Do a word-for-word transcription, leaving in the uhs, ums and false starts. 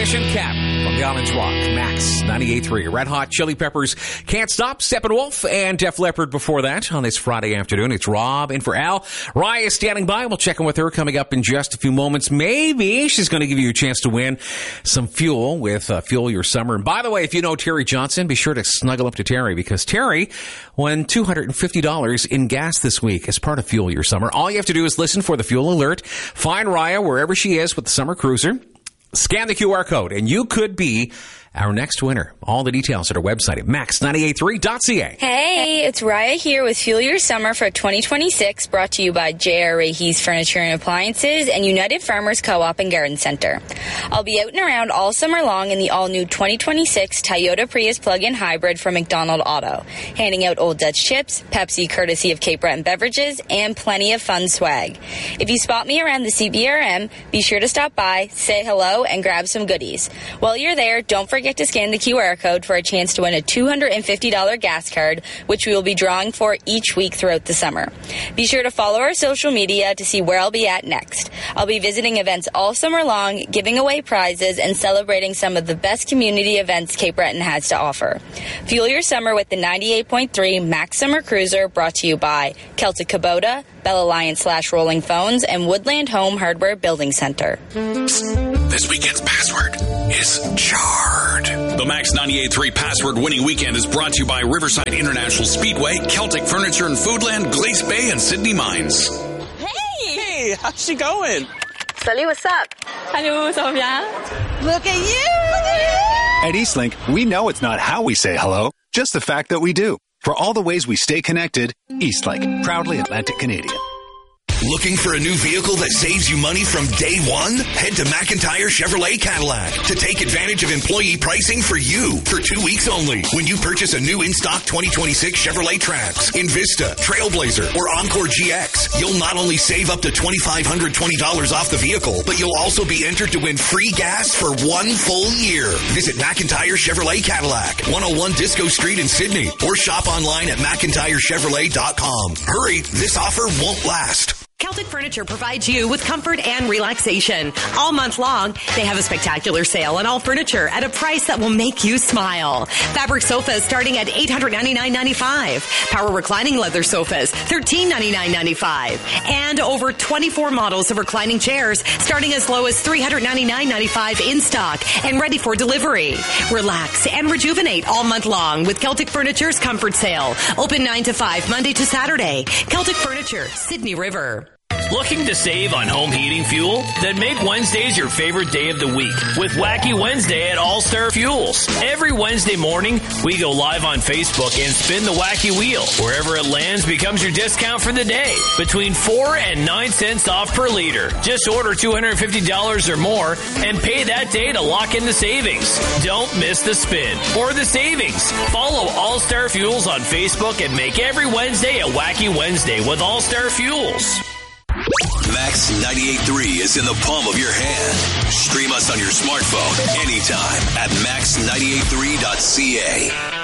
Mission Cap from the Islands Rock. Max ninety-eight point three. Red Hot Chili Peppers, Can't Stop, Steppenwolf, and Def Leppard before that on this Friday afternoon. It's Rob in for Al. Raya is standing by. We'll check in with her coming up in just a few moments. Maybe she's going to give you a chance to win some fuel with uh, Fuel Your Summer. And by the way, if you know Terry Johnson, be sure to snuggle up to Terry because Terry won two hundred fifty dollars in gas this week as part of Fuel Your Summer. All you have to do is listen for the fuel alert. Find Raya wherever she is with the Summer Cruiser. Scan the Q R code, and you could be our next winner. All the details at our website at max nine eight three dot c a. Hey, it's Raya here with Fuel Your Summer for twenty twenty-six, brought to you by J R Rahe's Furniture and Appliances and United Farmers Co-op and Garden Center. I'll be out and around all summer long in the all-new twenty twenty-six Toyota Prius plug-in hybrid from McDonald Auto, handing out Old Dutch chips, Pepsi courtesy of Cape Breton Beverages, and plenty of fun swag. If you spot me around the C B R M, be sure to stop by, say hello, and grab some goodies. While you're there, don't forget to scan the Q R code for a chance to win a two hundred fifty dollars gas card, which we will be drawing for each week throughout the summer. Be sure to follow our social media to see where I'll be at next. I'll be visiting events all summer long, giving away prizes, and celebrating some of the best community events Cape Breton has to offer. Fuel your summer with the ninety-eight point three Max Summer Cruiser, brought to you by Celtic Kubota, Bell Alliance slash Rolling Phones, and Woodland Home Hardware Building Center. This weekend's password is charred. The Max ninety-eight point three Password Winning Weekend is brought to you by Riverside International Speedway, Celtic Furniture and Foodland, Glace Bay, and Sydney Mines. Hey! Hey, how's she going? Salut, what's up? Hello, ça va bien? Look at you! At Eastlink, we know it's not how we say hello, just the fact that we do. For all the ways we stay connected, Eastlink, proudly Atlantic Canadian. Looking for a new vehicle that saves you money from day one? Head to McIntyre Chevrolet Cadillac to take advantage of employee pricing for you for two weeks only. When you purchase a new in-stock twenty twenty-six Chevrolet Trax, Invista, Trailblazer, or Encore G X, you'll not only save up to two thousand five hundred twenty dollars off the vehicle, but you'll also be entered to win free gas for one full year. Visit McIntyre Chevrolet Cadillac, one oh one Disco Street in Sydney, or shop online at mcintyre chevrolet dot com. Hurry, this offer won't last. Celtic Furniture provides you with comfort and relaxation. All month long, they have a spectacular sale on all furniture at a price that will make you smile. Fabric sofas starting at eight hundred ninety-nine dollars and ninety-five cents. Power reclining leather sofas, thirteen ninety-nine ninety-five. And over twenty-four models of reclining chairs starting as low as three hundred ninety-nine ninety-five in stock and ready for delivery. Relax and rejuvenate all month long with Celtic Furniture's Comfort Sale. Open nine to five, Monday to Saturday. Celtic Furniture, Sydney River. Looking to save on home heating fuel? Then make Wednesdays your favorite day of the week with Wacky Wednesday at All Star Fuels. Every Wednesday morning, we go live on Facebook and spin the wacky wheel. Wherever it lands becomes your discount for the day. Between four and nine cents off per liter. Just order two hundred fifty dollars or more and pay that day to lock in the savings. Don't miss the spin or the savings. Follow All Star Fuels on Facebook and make every Wednesday a Wacky Wednesday with All Star Fuels. Max ninety-eight point three is in the palm of your hand. Stream us on your smartphone anytime at max ninety-eight point three dot c a.